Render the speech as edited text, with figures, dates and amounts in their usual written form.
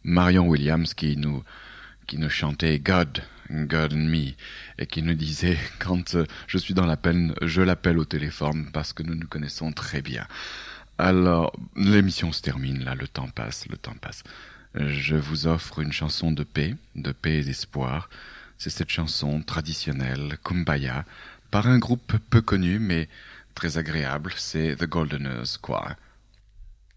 Marion Williams qui nous chantait God and Me et qui nous disait quand je suis dans la peine, je l'appelle au téléphone parce que nous nous connaissons très bien. Alors, l'émission se termine là, le temps passe. Je vous offre une chanson de paix et d'espoir. C'est cette chanson traditionnelle, Kumbaya, par un groupe peu connu mais très agréable, c'est The Goldeners Choir.